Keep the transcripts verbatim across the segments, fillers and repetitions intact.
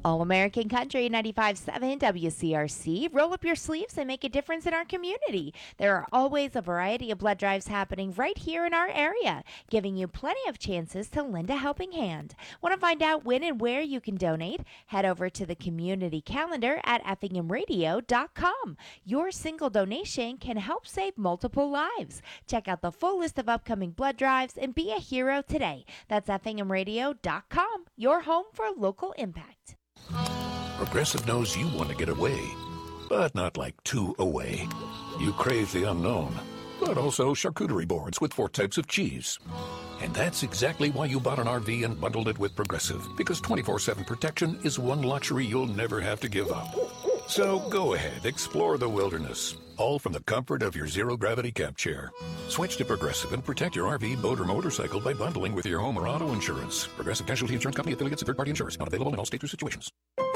All-American Country ninety-five point seven W C R C. Roll up your sleeves and make a difference in our community. There are always a variety of blood drives happening right here in our area, giving you plenty of chances to lend a helping hand. Want to find out when and where you can donate? Head over to the community calendar at effingham radio dot com. Your single donation can help save multiple lives. Check out the full list of upcoming blood drives and be a hero today. That's effingham radio dot com, your home for local impact. Progressive knows you want to get away, but not like too away. You crave the unknown, but also charcuterie boards with four types of cheese. And that's exactly why you bought an R V and bundled it with Progressive, because twenty-four seven protection is one luxury you'll never have to give up. So go ahead, explore the wilderness, all from the comfort of your zero-gravity camp chair. Switch to Progressive and protect your R V, boat, or motorcycle by bundling with your home or auto insurance. Progressive Casualty Insurance Company, affiliates, and third-party insurers. Not available in all states or situations.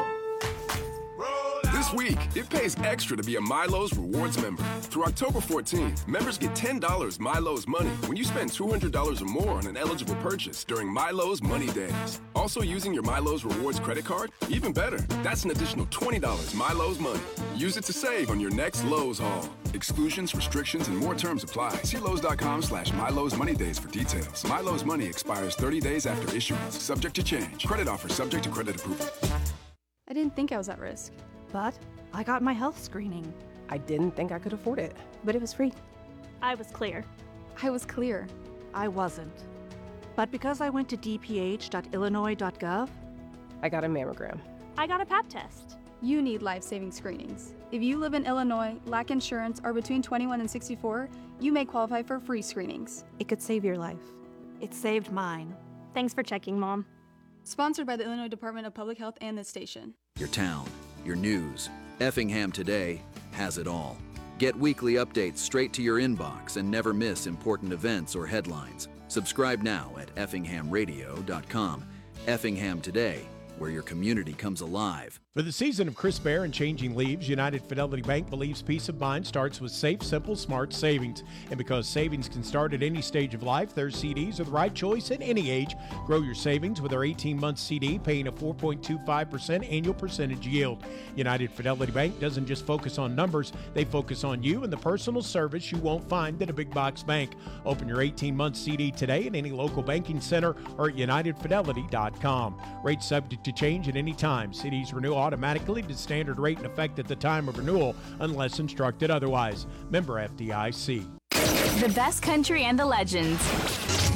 This week, it pays extra to be a Milo's Rewards member. Through October fourteenth, members get ten dollars Milo's Money when you spend two hundred dollars or more on an eligible purchase during Milo's Money Days. Also using your Milo's Rewards credit card? Even better, that's an additional twenty dollars Milo's Money. Use it to save on your next Lowe's haul. Exclusions, restrictions, and more terms apply. See Lowe's.com slash Milo's Money Days for details. Milo's Money expires thirty days after issuance. Subject to change. Credit offer subject to credit approval. I didn't think I was at risk. But I got my health screening. I didn't think I could afford it. But it was free. I was clear. I was clear. I wasn't. But because I went to d p h dot illinois dot gov, I got a mammogram. I got a pap test. You need life-saving screenings. If you live in Illinois, lack insurance, or between twenty-one and sixty-four, you may qualify for free screenings. it could save your life. It saved mine. Thanks for checking, Mom. Sponsored by the Illinois Department of Public Health and this station. Your town, your news. Effingham Today has it all. Get weekly updates straight to your inbox and never miss important events or headlines. Subscribe now at effingham radio dot com. Effingham Today, where your community comes alive. For the season of crisp air and changing leaves, United Fidelity Bank believes peace of mind starts with safe, simple, smart savings. And because savings can start at any stage of life, their C Ds are the right choice at any age. Grow your savings with our eighteen-month C D, paying a four point two five percent annual percentage yield. United Fidelity Bank doesn't just focus on numbers, they focus on you and the personal service you won't find at a big box bank. Open your eighteen-month C D today at any local banking center or at united fidelity dot com. Rates subject to change at any time. C Ds renew automatically to standard rate in effect at the time of renewal unless instructed otherwise. Member F D I C. The best country and the legends.